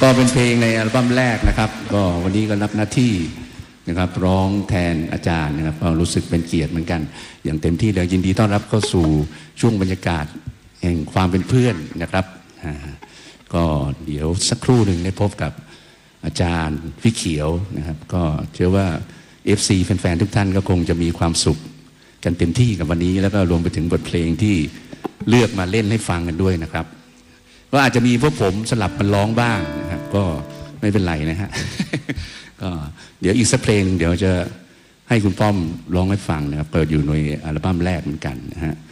ก็เป็นเพลงในอัลบั้มแรกนะครับก็วันนี้ก็รับหน้าที่นะครับร้องแทนอาจารย์นะครับก็รู้สึกเป็นเกียรติเหมือนกันอย่างเต็มที่เลยยินดีต้อนรับเข้าสู่ช่วงบรรยากาศแห่งความเป็นเพื่อนนะครับก็เดี๋ยวสักครู่หนึ่งได้พบกับอาจารย์พี่เขียวนะครับก็เชื่อว่า FC แฟนๆทุกท่านก็คงจะมีความสุขกันเต็มที่กับวันนี้แล้วก็รวมไปถึงบทเพลงที่เลือกมาเล่นให้ฟังกันด้วยนะครับก็อาจจะมีพวกผมสลับกันร้องบ้างนะครับก็ไม่เป็นไรนะฮะ ก็เดี๋ยวอีกสักเพลงเดี๋ยวจะให้คุณป้อมร้องให้ฟังนะครับเปิดอยู่ในอัลบั้มแรกเหมือนกันนะฮะ